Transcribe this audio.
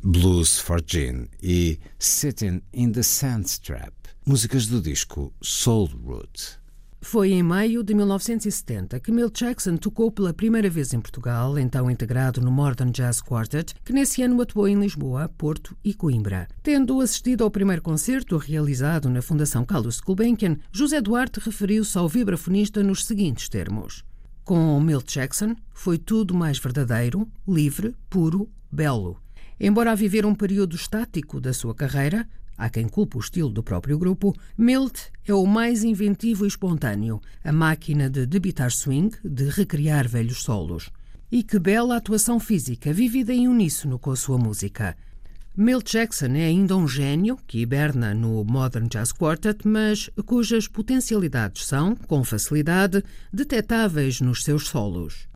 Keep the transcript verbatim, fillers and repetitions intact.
Blues for Jean e Sitting in the Sandstrap, músicas do disco Soul Root. Foi em maio de mil novecentos e setenta que Milt Jackson tocou pela primeira vez em Portugal, então integrado no Modern Jazz Quartet, que nesse ano atuou em Lisboa, Porto e Coimbra. Tendo assistido ao primeiro concerto realizado na Fundação Carlos Gulbenkian, José Duarte referiu-se ao vibrafonista nos seguintes termos: com Milt Jackson foi tudo mais verdadeiro, livre, puro, belo. Embora a viver um período estático da sua carreira, há quem culpe o estilo do próprio grupo, Milt é o mais inventivo e espontâneo, a máquina de debitar swing, de recriar velhos solos. E que bela atuação física, vivida em uníssono com a sua música. Milt Jackson é ainda um gênio que hiberna no Modern Jazz Quartet, mas cujas potencialidades são, com facilidade, detetáveis nos seus solos.